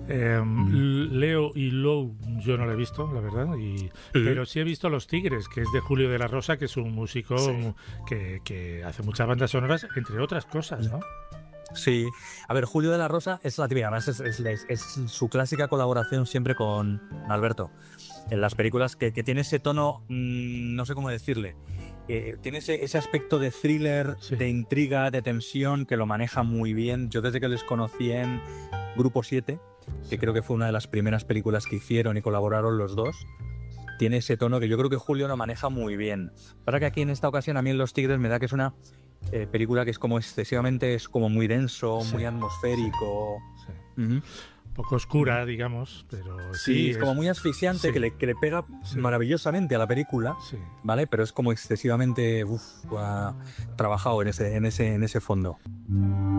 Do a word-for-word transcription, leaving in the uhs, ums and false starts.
Eh, mm. Leo y Lou yo no lo he visto, la verdad, y, sí. pero sí he visto Los Tigres, que es de Julio de la Rosa, que es un músico sí. que, que hace muchas bandas sonoras, entre otras cosas, ¿no? Sí, a ver, Julio de la Rosa es la típica, además es, es, es, es su clásica colaboración siempre con Alberto en las películas, que, que tiene ese tono, mmm, no sé cómo decirle, eh, tiene ese, ese aspecto de thriller, sí. de intriga, de tensión, que lo maneja muy bien. Yo desde que les conocí en Grupo siete, que sí. creo que fue una de las primeras películas que hicieron y colaboraron los dos, tiene ese tono que yo creo que Julio lo maneja muy bien. Para que aquí en esta ocasión a mí en Los Tigres me da que es una eh, película que es como excesivamente, es como muy denso, sí. muy atmosférico. Sí. Sí. Uh-huh. Poco oscura, digamos, pero sí, sí es, es como muy asfixiante, sí. que, le, que le pega sí. maravillosamente a la película, sí. ¿vale? Pero es como excesivamente uf, uh, trabajado en ese, en ese, en ese fondo.